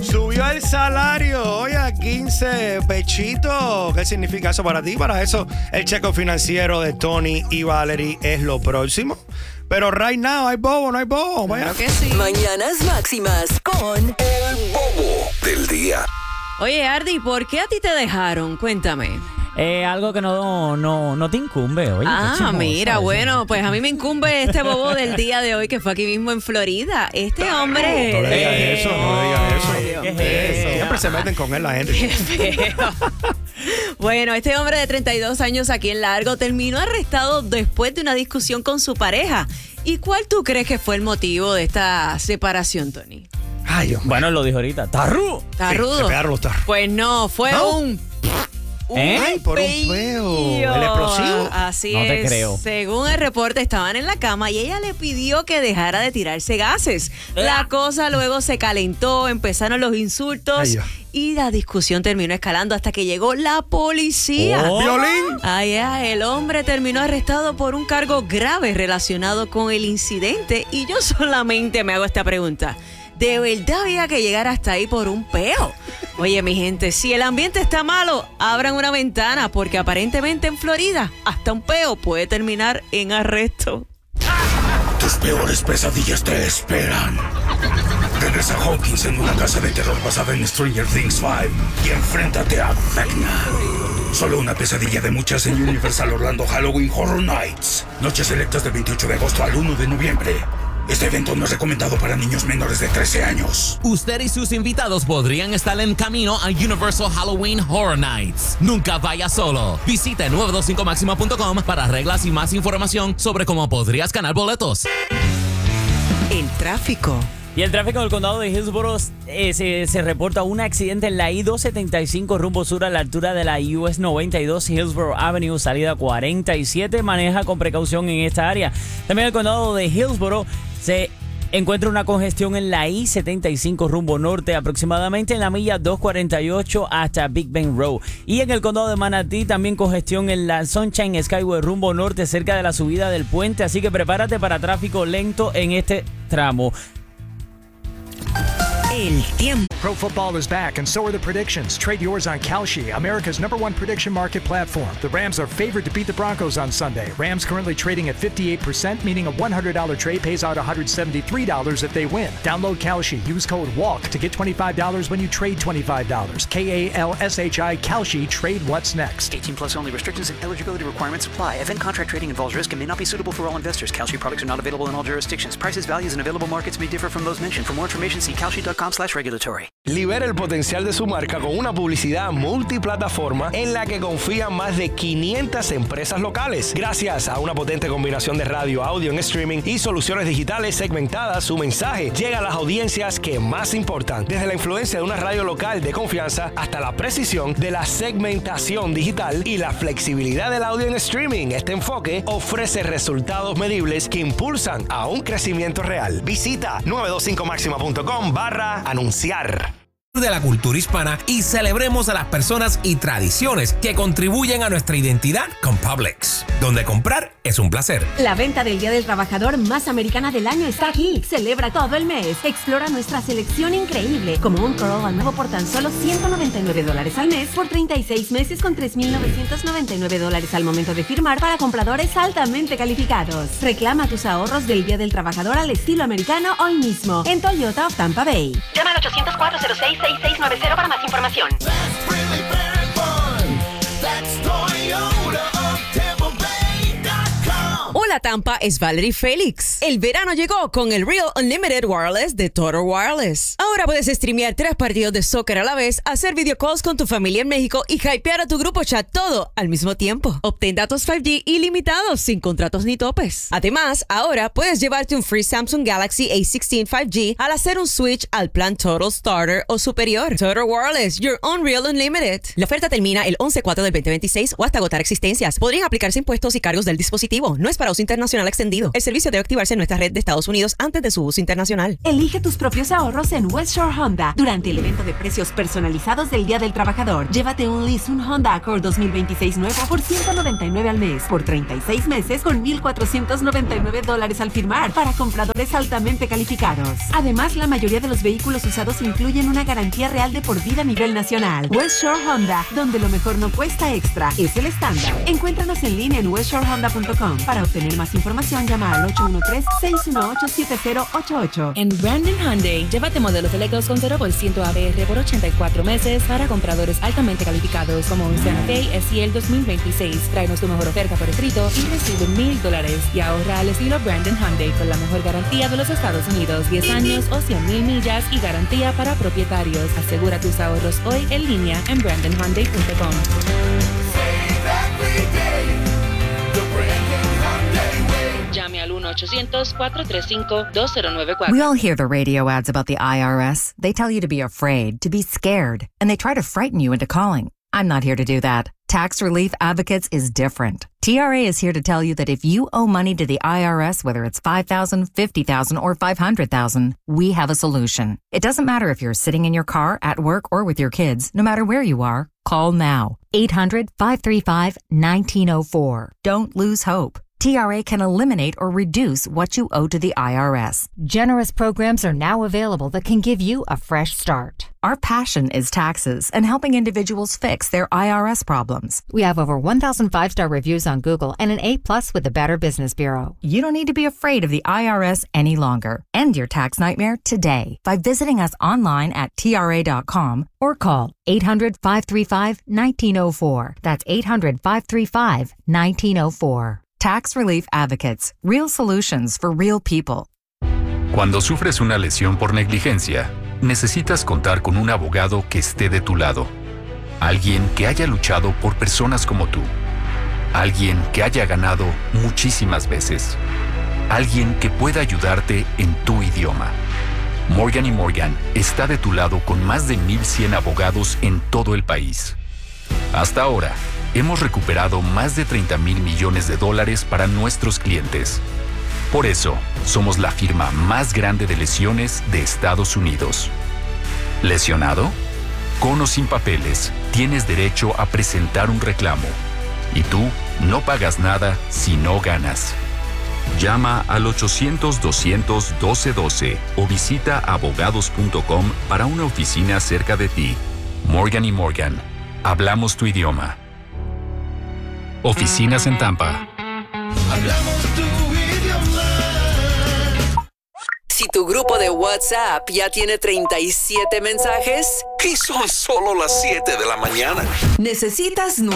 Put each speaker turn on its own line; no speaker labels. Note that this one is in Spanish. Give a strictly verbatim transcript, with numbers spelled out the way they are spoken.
Subió el salario hoy a quince pechitos. ¿Qué significa eso para ti? Para eso, el checo financiero de Tony y Valerie es lo próximo. Pero right now, hay bobo, no hay bobo. Vaya.
Claro que sí.
Mañanas máximas con
El bobo del día.
Oye, Ardi, ¿por qué a ti te dejaron? Cuéntame.
Eh, algo que no, no, no te incumbe, oye.
Ah,
chismosa,
mira,
eso.
bueno, pues a mí me incumbe este bobo del día de hoy que fue aquí mismo en Florida. Este hombre...
No le digas eso, no le digas eso.
Ay, Dios
¿Qué es
mío.
eso?
Siempre se meten con él la gente.
Qué feo. Bueno, este hombre de treinta y dos años aquí en Largo terminó arrestado después de una discusión con su pareja. ¿Y cuál tú crees que fue el motivo de esta separación, Tony?
Ay, Dios mío.
Bueno, lo dijo ahorita. ¡Tarru!
¿Está
Sí,
rudo?
se pegaron los tarros.
Pues no, fue
¿No?
un...
¿Eh?
Ay, por un peo. ¿El explosivo?
Así
No te
es.
creo.
Según el reporte, estaban en la cama y ella le pidió que dejara de tirarse gases. La cosa luego se calentó, empezaron los insultos
Ay, Dios.
y la discusión terminó escalando hasta que llegó la policía.
Oh.
¿Violín?
Ay, ay, el hombre terminó arrestado por un cargo grave relacionado con el incidente y yo solamente me hago esta pregunta. ¿De verdad había que llegar hasta ahí por un peo? Oye, mi gente, si el ambiente está malo, abran una ventana porque aparentemente en Florida hasta un peo puede terminar en arresto.
Tus peores pesadillas te esperan. Regresa a Hawkins en una casa de terror basada en Stranger Things cinco y enfréntate a Vecna. Solo una pesadilla de muchas en Universal Orlando Halloween Horror Nights. Noches selectas del veintiocho de agosto al uno de noviembre. Este evento no es recomendado para niños menores de trece años.
Usted y sus invitados podrían estar en camino a Universal Halloween Horror Nights. Nunca vaya solo. Visite nueve dos cinco máxima punto com para reglas y más información sobre cómo podrías ganar boletos.
el tráfico.
Y el tráfico del condado de Hillsborough eh, se, se reporta un accidente en la I doscientos setenta y cinco rumbo sur a la altura de la U S noventa y dos, Hillsborough Avenue, salida cuarenta y siete. Maneja con precaución en esta área. También el condado de Hillsborough se encuentra una congestión en la I setenta y cinco rumbo norte, aproximadamente en la milla doscientos cuarenta y ocho hasta Big Bend Road. Y en el condado de Manatí también congestión en la Sunshine Skyway rumbo norte, cerca de la subida del puente. Así que prepárate para tráfico lento en este tramo.
El tiempo.
Pro football is back, and so are the predictions. Trade yours on Kalshi, America's number one prediction market platform. The Rams are favored to beat the Broncos on Sunday. Rams currently trading at fifty-eight percent, meaning a one hundred dollars trade pays out one hundred seventy-three dollars if they win. Download Kalshi. Use code WALK to get twenty-five dollars when you trade twenty-five dollars. K A L S H I, Kalshi. Trade what's next.
eighteen plus only. Restrictions and eligibility requirements apply. Event contract trading involves risk and may not be suitable for all investors. Kalshi products are not available in all jurisdictions. Prices, values, and available markets may differ from those mentioned. For more information, see kalshi.com slash regulatory.
Libera el potencial de su marca con una publicidad multiplataforma en la que confían más de quinientas empresas locales. Gracias a una potente combinación de radio, audio en streaming y soluciones digitales segmentadas, su mensaje llega a las audiencias que más importan. Desde la influencia de una radio local de confianza hasta la precisión de la segmentación digital y la flexibilidad del audio en streaming. Este enfoque ofrece resultados medibles que impulsan a un crecimiento real. Visita nueve dos cinco máxima punto com barra anunciar.
De la cultura hispana y celebremos a las personas y tradiciones que contribuyen a nuestra identidad con Publix, donde comprar es un placer.
La venta del Día del Trabajador más americana del año está aquí. Celebra todo el mes. Explora nuestra selección increíble, como un Corolla nuevo por tan solo ciento noventa y nueve dólares al mes por treinta y seis meses con tres mil novecientos noventa y nueve dólares al momento de firmar para compradores altamente calificados. Reclama tus ahorros del Día del Trabajador al estilo americano hoy mismo en Toyota of Tampa Bay.
Llama al ocho cero cuatro cero seis seis seis nueve cero para más información.
Hola Tampa, es Valerie Félix. El verano llegó con el Real Unlimited Wireless de Total Wireless. Ahora puedes streamear tres partidos de soccer a la vez, hacer video calls con tu familia en México y hypear a tu grupo chat todo al mismo tiempo. Obtén datos cinco G ilimitados sin contratos ni topes. Además, ahora puedes llevarte un free Samsung Galaxy A dieciséis cinco G al hacer un switch al plan Total Starter o superior. Total Wireless, your own Real Unlimited. La oferta termina el once cuatro del veinte veintiséis o hasta agotar existencias. Podrían aplicarse impuestos y cargos del dispositivo. No es para uso internacional internacional extendido. El servicio debe activarse en nuestra red de Estados Unidos antes de su uso internacional.
Elige tus propios ahorros en West Shore Honda. Durante el evento de precios personalizados del Día del Trabajador, llévate un lease, un Honda Accord dos mil veintiséis nuevo por ciento noventa y nueve al mes, por treinta y seis meses con mil cuatrocientos noventa y nueve dólares al firmar, para compradores altamente calificados. Además, la mayoría de los vehículos usados incluyen una garantía real de por vida a nivel nacional. West Shore Honda, donde lo mejor no cuesta extra, es el estándar. Encuéntranos en línea en west shore honda punto com. Para obtener más información, llama al ocho uno tres, seis uno ocho, siete cero ocho ocho.
En Brandon Hyundai, llévate modelos eléctricos con cero por ciento A B R por ochenta y cuatro meses para compradores altamente calificados, como un Santa Fe S E L dos mil veintiséis. Tráenos tu mejor oferta por escrito y recibe mil dólares. Y ahorra al estilo Brandon Hyundai con la mejor garantía de los Estados Unidos. diez años o cien mil millas y garantía para propietarios. Asegura tus ahorros hoy en línea en brandon hyundai punto com. Llame al uno ochocientos, cuatro tres cinco, dos cero nueve cuatro.
We all hear the radio ads about the I R S. They tell you to be afraid, to be scared, and they try to frighten you into calling. I'm not here to do that. Tax Relief Advocates is different. T R A is here to tell you that if you owe money to the I R S, whether it's five thousand dollars, fifty thousand dollars, or five hundred thousand dollars, we have a solution. It doesn't matter if you're sitting in your car, at work, or with your kids. No matter where you are, call now. eight hundred, five three five, one nine zero four. Don't lose hope. T R A can eliminate or reduce what you owe to the I R S. Generous programs are now available that can give you a fresh start. Our passion is taxes and helping individuals fix their I R S problems. We have over one thousand five-star reviews on Google and an A plus with the Better Business Bureau. You don't need to be afraid of the I R S any longer. End your tax nightmare today by visiting us online at T R A dot com or call eight hundred, five three five, one nine zero four. That's eight hundred, five three five, one nine zero four. Tax Relief Advocates. Real solutions for real people.
Cuando sufres una lesión por negligencia, necesitas contar con un abogado que esté de tu lado. Alguien que haya luchado por personas como tú. Alguien que haya ganado muchísimas veces. Alguien que pueda ayudarte en tu idioma. Morgan y Morgan está de tu lado con más de mil cien abogados en todo el país. Hasta ahora, hemos recuperado más de treinta mil millones de dólares para nuestros clientes. Por eso, somos la firma más grande de lesiones de Estados Unidos. ¿Lesionado? Con o sin papeles, tienes derecho a presentar un reclamo. Y tú no pagas nada si no ganas. Llama al ochocientos, doscientos, doce doce o visita abogados punto com para una oficina cerca de ti. Morgan y Morgan. Hablamos tu idioma. Oficinas en Tampa.
Hablamos tu idioma.
Si tu grupo de WhatsApp ya tiene treinta y siete mensajes
y son solo las siete de la mañana,
necesitas